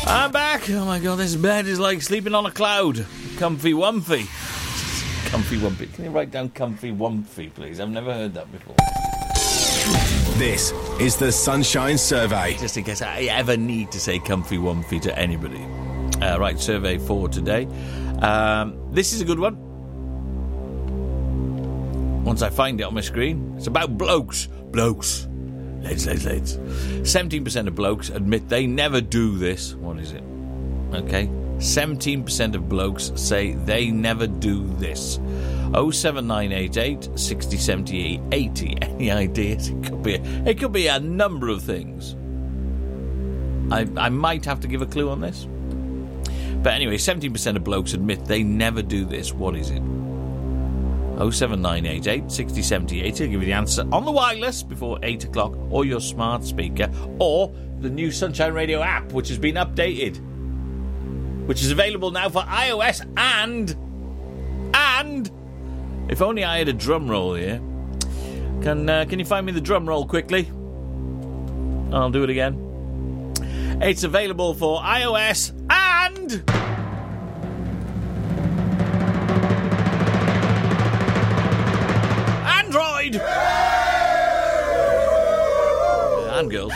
I'm back. Oh my god, this bed is like sleeping on a cloud. Comfy wumpy. Comfy wumpy. Can you write down comfy wumpy, please? I've never heard that before. This is the Sunshine Survey. Just in case I ever need to say comfy wumpy to anybody. Right, survey for today. This is a good one. Once I find it on my screen, it's about blokes. Blokes. Lads. 17% of blokes admit they never do this. What is it? Okay. 17% of blokes say they never do this. 07988 60 70 80. Any ideas? It could be a number of things. I might have to give a clue on this. But anyway, 17% of blokes admit they never do this. What is it? 07988 60 70 80. I'll give you the answer on the wireless before 8 o'clock, or your smart speaker, or the new Sunshine Radio app, which has been updated, which is available now for iOS and if only I had a drum roll here. Can you find me the drum roll quickly? I'll do it again. It's available for iOS and Android and girls.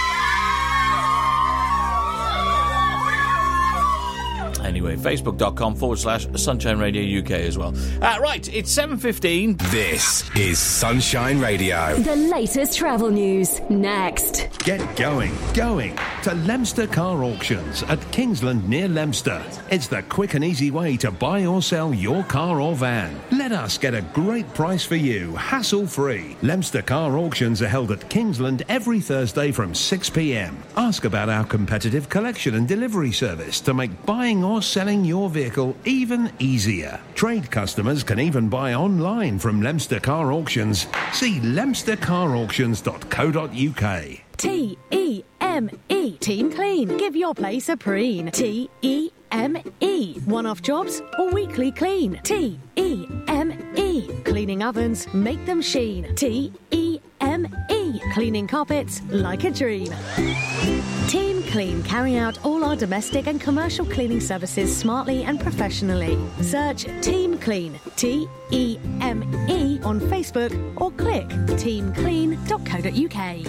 Anyway, facebook.com/Sunshine Radio UK as well. Right, it's 7:15. This is Sunshine Radio. The latest travel news, next. Get going to Leicester Car Auctions at Kingsland near Leicester. It's the quick and easy way to buy or sell your car or van. Let us get a great price for you, hassle-free. Leicester Car Auctions are held at Kingsland every Thursday from 6 p.m. Ask about our competitive collection and delivery service to make buying or selling your vehicle even easier. Trade customers can even buy online from Leicester Car Auctions. See leicestercarauctions.co.uk. T-E-M-E. Team Clean. Give your place a preen. T-E-M-E. One-off jobs or weekly clean. T-E-M-E. Cleaning ovens, make them sheen. T-E-M-E. Cleaning carpets like a dream. Team Clean carry out all our domestic and commercial cleaning services smartly and professionally. Search Team Clean, T-E-M-E, on Facebook or click teamclean.co.uk.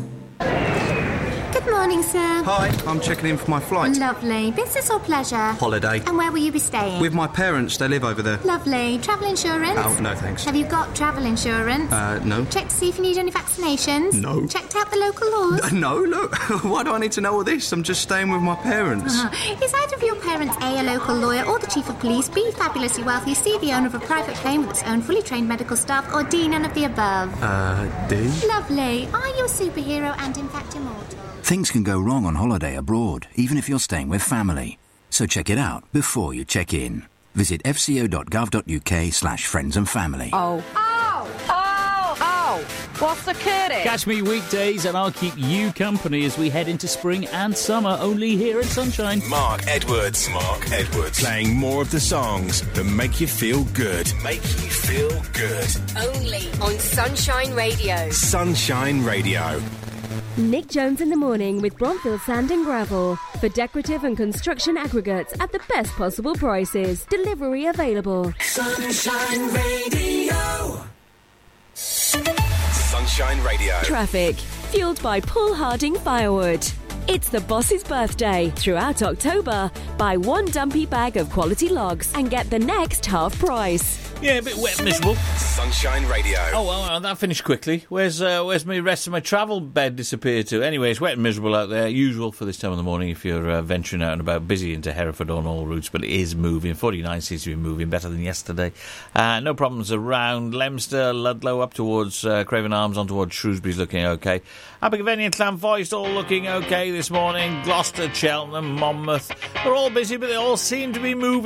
Good morning, sir. Hi, I'm checking in for my flight. Lovely. Business or pleasure? Holiday. And where will you be staying? With my parents, they live over there. Lovely. Travel insurance? Oh, no thanks. Have you got travel insurance? No. Checked to see if you need any vaccinations? No. Checked out the local laws? No, look. Why do I need to know all this? I'm just staying with my parents. Is either of your parents A, a local lawyer, or the chief of police, B, fabulously wealthy, C, the owner of a private plane with its own fully trained medical staff, or D, none of the above? D? Lovely. Are you a superhero and in fact immortal? Things can go wrong on holiday abroad, even if you're staying with family. So check it out before you check in. Visit fco.gov.uk/friends and family. Oh. What's the curry? Catch me weekdays and I'll keep you company as we head into spring and summer, only here at Sunshine. Mark Edwards. Playing more of the songs that make you feel good. Only on Sunshine Radio. Sunshine Radio. Nick Jones in the morning with Bronfield Sand and Gravel. For decorative and construction aggregates at the best possible prices. Delivery available. Sunshine Radio. Sunshine Radio. Traffic. Fueled by Paul Harding Firewood. It's the boss's birthday. Throughout October, buy one dumpy bag of quality logs and get the next half price. Yeah, a bit wet and miserable. Sunshine Radio. Oh, well, that finished quickly. Where's my rest of my travel bed disappeared to? Anyway, it's wet and miserable out there. Usual for this time of the morning if you're venturing out and about, busy into Hereford on all routes, but it is moving. 49 seems to be moving better than yesterday. No problems around. Leicester, Ludlow, up towards Craven Arms, on towards Shrewsbury's looking okay. Abergavenny and Llanfoist all looking okay this morning. Gloucester, Cheltenham, Monmouth. They're all busy, but they all seem to be moving.